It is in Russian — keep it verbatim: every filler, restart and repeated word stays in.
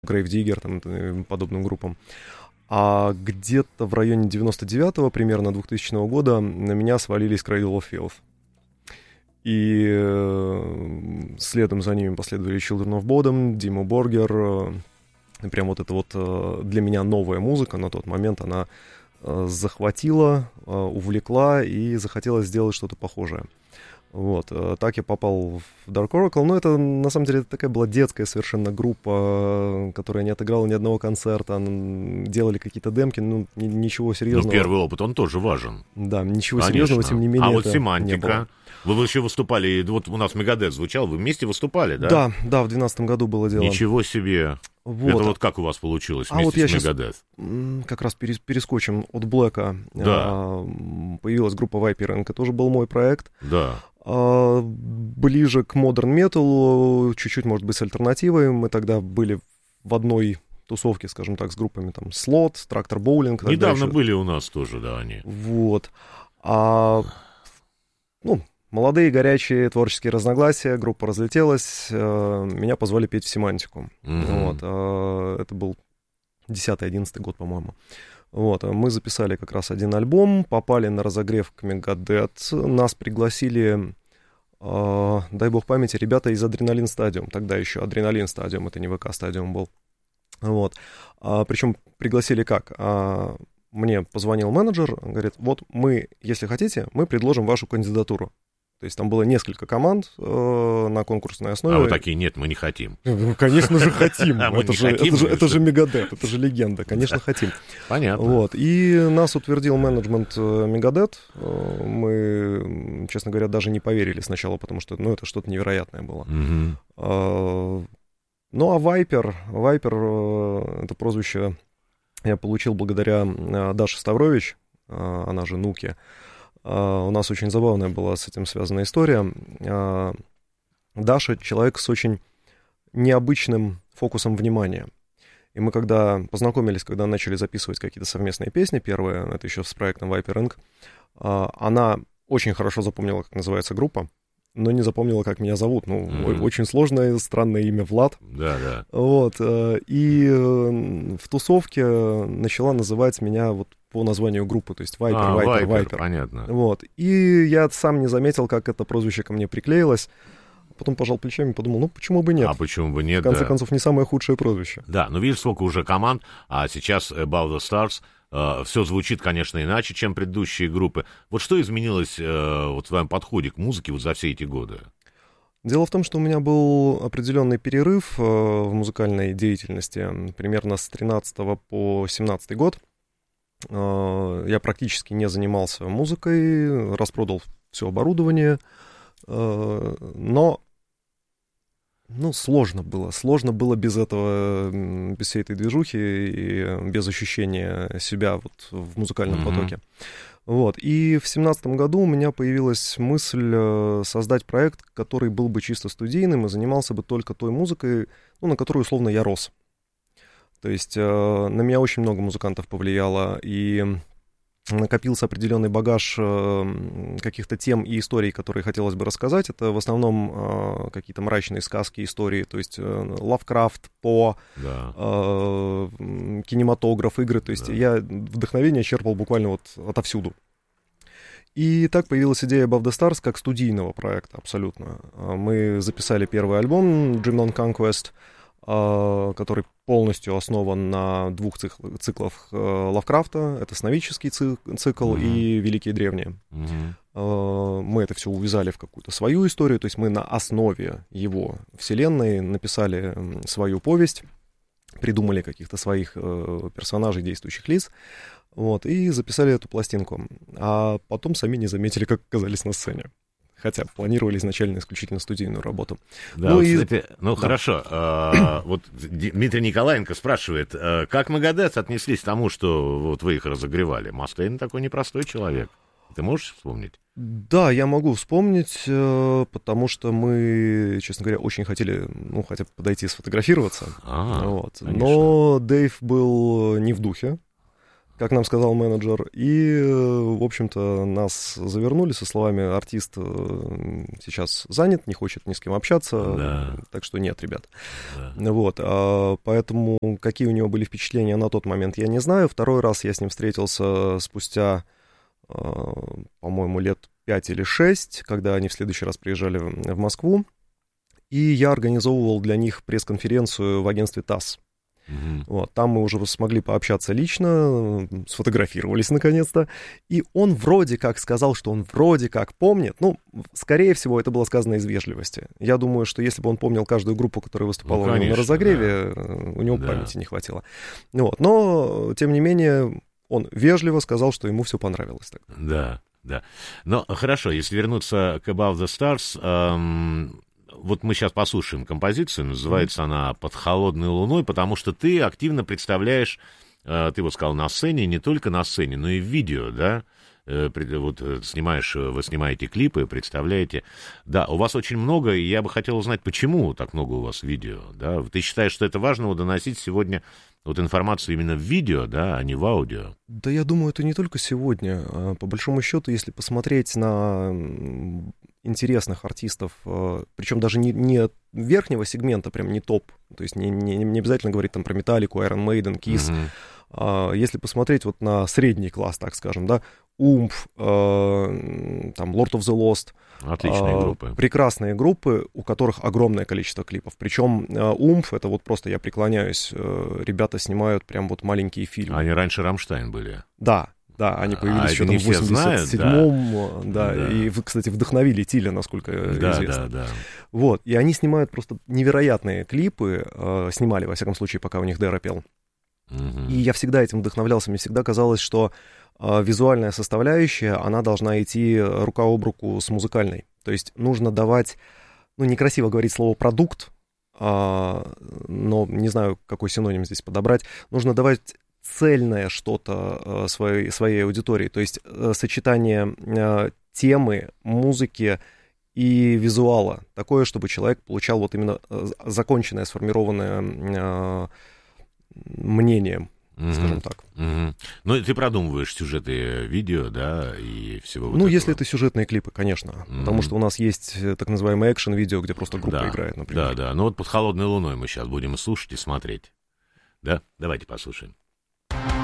Grave Digger, там, подобным группам. А где-то в районе девяносто девятого, примерно двухтысячного года, на меня свалились Cradle of Filth. И э, следом за ними последовали Children of Bodom, Dimmu Borgir. Э, прям вот это вот э, для меня новая музыка на тот момент, она э, захватила, э, увлекла и захотела сделать что-то похожее. Вот, э, так я попал в Dark Oracle. Но это, на самом деле, такая была детская совершенно группа, которая не отыграла ни одного концерта, делали какие-то демки, ну, ничего серьезного. Ну, первый опыт, он тоже важен. Да, ничего Конечно. серьезного, тем не менее, А вот это семантика... не было. Вы еще выступали, вот у нас Megadeth звучал, вы вместе выступали, да? Да, да, в двенадцатом году было дело. Ничего себе. Вот. Это вот как у вас получилось а вместе вот с Megadeth? Сейчас как раз перескочим от Блэка. Да. Появилась группа Viper Incorporated, это тоже был мой проект. Да. Ближе к Modern Metal, чуть-чуть, может быть, с альтернативой. Мы тогда были в одной тусовке, скажем так, с группами там Slot, Tractor Bowling. Недавно еще... были у нас тоже, да, они. Вот. А, ну, молодые, горячие творческие разногласия, группа разлетелась, меня позвали петь в семантику. Mm-hmm. Вот. Это был десятый-одиннадцатый год, по-моему. Вот. Мы записали как раз один альбом, попали на разогрев к Megadeth, нас пригласили, э, дай бог памяти, ребята из Adrenaline Stadium, тогда еще Adrenaline Stadium, это не ВК Stadium был. Вот. А, причем пригласили как? А, мне позвонил менеджер, говорит, вот мы, если хотите, мы предложим вашу кандидатуру. То есть там было несколько команд э, на конкурсной основе. А вы такие, нет, мы не хотим. Ну, конечно же, хотим. Это же Megadeth, это же легенда. Конечно, хотим. Понятно. Вот. И нас утвердил менеджмент Megadeth. Мы, честно говоря, даже не поверили сначала, потому что, ну, это что-то невероятное было. Угу. Ну, а Viper, Viper, это прозвище я получил благодаря Даше Ставрович, она же Нуки. Uh, у нас очень забавная была с этим связана история. Uh, Даша — человек с очень необычным фокусом внимания. И мы когда познакомились, когда начали записывать какие-то совместные песни, первые, это еще с проектом Viper Incorporated, uh, она очень хорошо запомнила, как называется группа, но не запомнила, как меня зовут. Ну, mm-hmm. очень сложное, странное имя Влад. Да, да. Вот. И в тусовке начала называть меня вот по названию группы, то есть Viper, а, Viper, Viper, Viper. Понятно. Вот. И я сам не заметил, как это прозвище ко мне приклеилось. Потом пожал плечами и подумал, ну, почему бы нет? А почему бы нет, В конце да. концов, не самое худшее прозвище. Да, но видишь, сколько уже команд, а сейчас Above the Stars, э, все звучит, конечно, иначе, чем предыдущие группы. Вот что изменилось э, вот в твоем подходе к музыке вот за все эти годы? Дело в том, что у меня был определенный перерыв э, в музыкальной деятельности, примерно с тринадцатого по семнадцатый год. Э, я практически не занимался музыкой, распродал все оборудование, э, но ну, сложно было. Сложно было без этого, без всей этой движухи и без ощущения себя вот в музыкальном mm-hmm. потоке. Вот. И в семнадцатом году у меня появилась мысль создать проект, который был бы чисто студийным и занимался бы только той музыкой, ну, на которую, условно, я рос. То есть на меня очень много музыкантов повлияло, и накопился определенный багаж каких-то тем и историй, которые хотелось бы рассказать. Это в основном какие-то мрачные сказки, истории, то есть Лавкрафт, По, да. кинематограф, игры. То есть да. я вдохновение черпал буквально вот отовсюду. И так появилась идея Above the Stars как студийного проекта абсолютно. Мы записали первый альбом Dream on Conquest, который полностью основан на двух цикл- циклах Лавкрафта. Это «Сновидческий цикл» mm-hmm. и «Великие древние». Mm-hmm. Мы это все увязали в какую-то свою историю, то есть мы на основе его вселенной написали свою повесть, придумали каких-то своих персонажей, действующих лиц, вот, и записали эту пластинку. А потом сами не заметили, как оказались на сцене. Хотя планировали изначально исключительно студийную работу. Да, ну, вот, и... кстати, ну да. Хорошо. А, вот Дмитрий Николаенко спрашивает, как Megadeth отнеслись к тому, что вот вы их разогревали? Мастейн такой непростой человек. Ты можешь вспомнить? Да, я могу вспомнить, потому что мы, честно говоря, очень хотели, ну, хотя бы подойти сфотографироваться. А, вот. Но Дэйв был не в духе. как нам сказал менеджер. И, в общем-то, нас завернули со словами: артист сейчас занят, не хочет ни с кем общаться, Да. так что нет, ребят. Да. Вот, а, поэтому какие у него были впечатления на тот момент, я не знаю. Второй раз я с ним встретился спустя, а, по-моему, лет пять или шесть, когда они в следующий раз приезжали в, в Москву, и я организовывал для них пресс-конференцию в агентстве ТАСС. Угу. Вот, там мы уже смогли пообщаться лично, сфотографировались наконец-то, и он вроде как сказал, что он вроде как помнит. Ну, скорее всего, это было сказано из вежливости. Я думаю, что если бы он помнил каждую группу, которая выступала, ну, конечно, у него на разогреве, да, у него да. памяти не хватило. Вот, но, тем не менее, он вежливо сказал, что ему все понравилось. Так. Да, да. Но хорошо, если вернуться к Above the Stars... Эм... Вот мы сейчас послушаем композицию, называется mm-hmm. она «Под холодной луной», потому что ты активно представляешь, ты вот сказал, на сцене, не только на сцене, но и в видео, да, вот снимаешь, вы снимаете клипы, представляете. Да, у вас очень много, и я бы хотел узнать, почему так много у вас видео, да. Ты считаешь, что это важно доносить сегодня вот информацию именно в видео, да, а не в аудио? Да, я думаю, это не только сегодня. По большому счету, если посмотреть на интересных артистов, причем даже не, не верхнего сегмента, прям не топ, то есть не, не, не обязательно говорить там про Металлику, Iron Maiden, Kiss. Mm-hmm. А, если посмотреть вот на средний класс, так скажем, да, Умф, э, там Lord of the Lost. Отличные э, группы. Прекрасные группы, у которых огромное количество клипов. Причем э, Умф, это вот просто я преклоняюсь, э, ребята снимают прям вот маленькие фильмы. Они раньше Рамштайн были. Да. Да, они появились а еще там в восемьдесят седьмом, да. Да, да, и, кстати, вдохновили Тиля, насколько да, известно. Да, да. Вот, и они снимают просто невероятные клипы, э, снимали, во всяком случае, пока у них Дэра пел. Угу. И я всегда этим вдохновлялся, мне всегда казалось, что э, визуальная составляющая, она должна идти рука об руку с музыкальной. То есть нужно давать, ну, некрасиво говорить слово «продукт», э, но не знаю, какой синоним здесь подобрать, нужно давать цельное что-то э, своей, своей аудитории, то есть э, сочетание э, темы, музыки и визуала, такое, чтобы человек получал вот именно э, законченное, сформированное э, мнение, mm-hmm. скажем так. Mm-hmm. Ну, ты продумываешь сюжеты видео, да, и всего вот Ну, этого. если это сюжетные клипы, конечно, mm-hmm. потому что у нас есть так называемые экшн-видео, где просто группа да, играет, например. Да, да, ну вот «Под холодной луной» мы сейчас будем слушать и смотреть. Да, давайте послушаем.